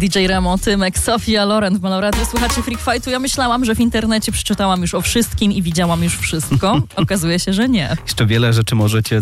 DJ Remo, Tymek, Sofia Loren w Meloradio. Słuchacie Freak Fightu. Ja myślałam, że w internecie przeczytałam już o wszystkim i widziałam już wszystko. Okazuje się, że nie. Jeszcze wiele rzeczy możecie